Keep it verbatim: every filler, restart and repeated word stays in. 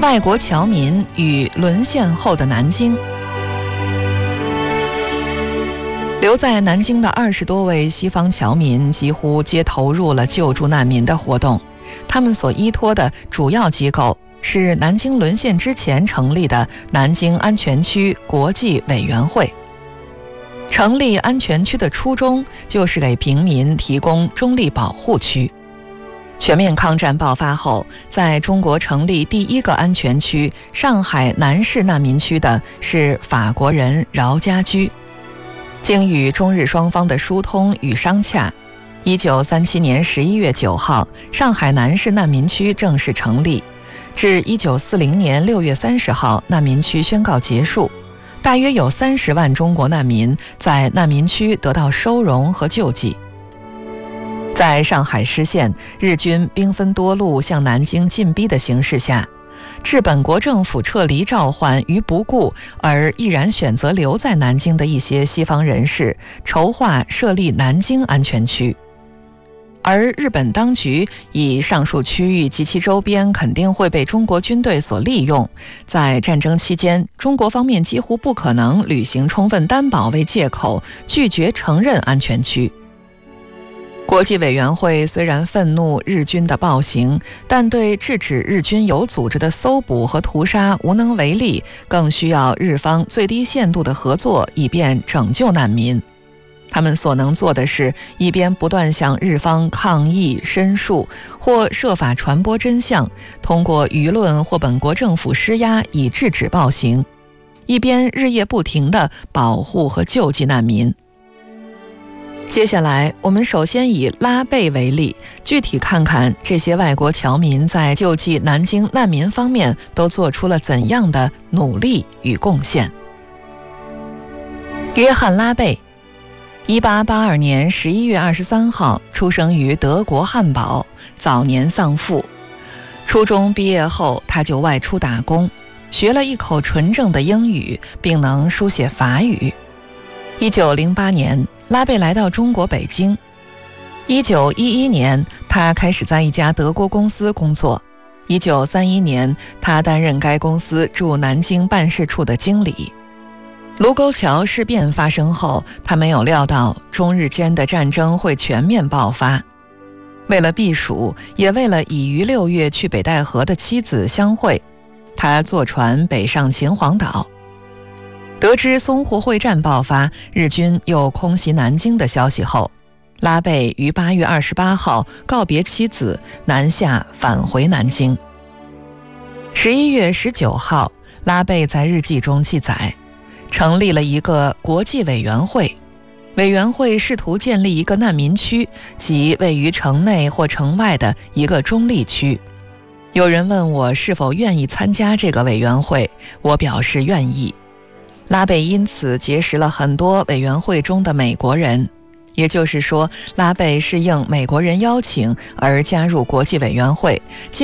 外国侨民与沦陷后的南京。留在南京的二十多位西方侨民几乎皆投入了救助难民的活动，他们所依托的主要机构是南京沦陷之前成立的南京安全区国际委员会。成立安全区的初衷就是给平民提供中立保护区。全面抗战爆发后，在中国成立第一个安全区上海南市难民区的是法国人饶家驹。经与中日双方的疏通与商洽，一九三七年十一月九号，上海南市难民区正式成立，至一九四零年六月三十号，难民区宣告结束。大约有三十万中国难民在难民区得到收容和救济。在上海失陷，日军兵分多路向南京进逼的形势下，置本国政府撤离召唤于不顾而毅然选择留在南京的一些西方人士，筹划设立南京安全区。而日本当局以上述区域及其周边肯定会被中国军队所利用，在战争期间，中国方面几乎不可能履行充分担保为借口，拒绝承认安全区。国际委员会虽然愤怒日军的暴行，但对制止日军有组织的搜捕和屠杀无能为力，更需要日方最低限度的合作，以便拯救难民。他们所能做的是，一边不断向日方抗议申诉，或设法传播真相，通过舆论或本国政府施压以制止暴行，一边日夜不停地保护和救济难民。接下来，我们首先以拉贝为例，具体看看这些外国侨民在救济南京难民方面都做出了怎样的努力与贡献。约翰·拉贝一八八二年十一月二十三号出生于德国汉堡，早年丧父。初中毕业后，他就外出打工，学了一口纯正的英语，并能书写法语。一九零八年，拉贝来到中国北京。一九一一年，他开始在一家德国公司工作。一九三一年，他担任该公司驻南京办事处的经理。卢沟桥事变发生后，他没有料到中日间的战争会全面爆发。为了避暑，也为了已于六月去北戴河的妻子相会，他坐船北上秦皇岛。得知淞沪会战爆发，日军又空袭南京的消息后，拉贝于八月二十八号告别妻子，南下返回南京。十一月十九号，拉贝在日记中记载，成立了一个国际委员会，委员会试图建立一个难民区，即位于城内或城外的一个中立区。有人问我是否愿意参加这个委员会，我表示愿意。拉贝因此结识了很多委员会中的美国人，也就是说，拉贝是应美国人邀请而加入国际委员会，